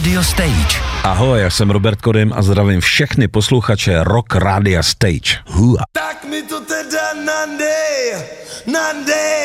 Radio Stage. Ahoj, já jsem Robert Kodym a zdravím všechny posluchače Rock Radio Stage. Hua. Tak mi to teda nandej.